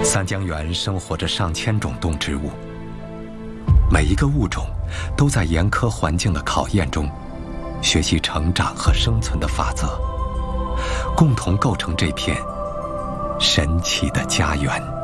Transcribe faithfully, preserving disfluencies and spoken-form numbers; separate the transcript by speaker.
Speaker 1: 三江源生活着上千种动植物，每一个物种都在严苛环境的考验中，学习成长和生存的法则，共同构成这片神奇的家园。